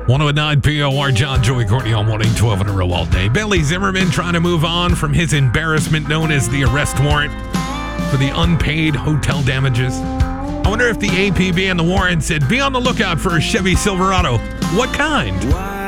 109 POR, John, Joey, Courtney on morning, 12 in a row all day. Billy Zimmerman trying to move on from his embarrassment known as the arrest warrant for the unpaid hotel damages. I wonder if the APB and the warrant said, be on the lookout for a Chevy Silverado. What kind?